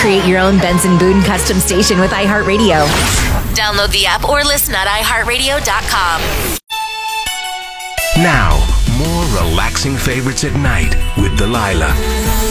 Create your own Benson Boone custom station with iHeartRadio. Download the app or listen at iHeartRadio.com. Now, more relaxing favorites at night with Delilah.